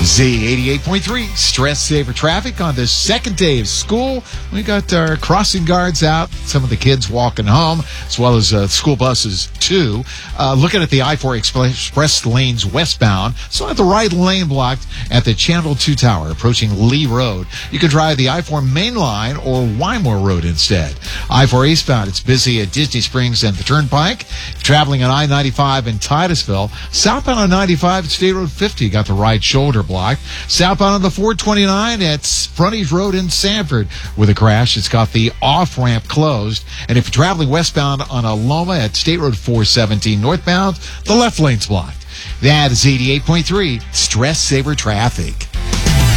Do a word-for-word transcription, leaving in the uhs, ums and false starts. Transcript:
Z eighty-eight point three, stress saver traffic on the second day of school. We got our crossing guards out, some of the kids walking home, as well as uh, school buses, too. Uh, looking at the I four Express lanes westbound, so at the right lane blocked at the Channel two Tower, approaching Lee Road. You can drive the I four main line or Wymore Road instead. I four eastbound, it's busy at Disney Springs and the Turnpike. Traveling on I ninety-five in Titusville. Southbound on ninety-five at State Road fifty, got the right shoulder blocked. Southbound on the four twenty-nine at Frontage Road in Sanford with a crash. It's got the off-ramp closed. And if you're traveling westbound on Aloma at State Road four seventeen northbound, the left lane's blocked. That is eighty-eight point three, stress saver traffic.